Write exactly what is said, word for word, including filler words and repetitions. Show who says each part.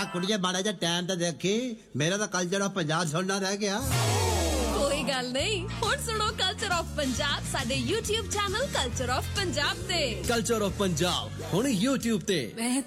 Speaker 1: ਆ ਕੁੜੀਏ ਮਾੜਾ ਜਿਹਾ ਟਾਈਮ ਤਾਂ ਦੇਖੀ ਮੇਰਾ ਤਾਂ ਕਲਚਰ ਆਫ ਪੰਜਾਬ ਸੁਣਨਾ ਰਹਿ ਗਿਆ
Speaker 2: ਕੋਈ ਗੱਲ ਨਹੀਂ ਹੁਣ ਸੁਣੋ ਕਲਚਰ ਆਫ ਪੰਜਾਬ ਸਾਡੇ YouTube channel culture of Punjab ਤੇ
Speaker 3: ਕਲਚਰ ਆਫ ਪੰਜਾਬ ਹੁਣ YouTube ਤੇ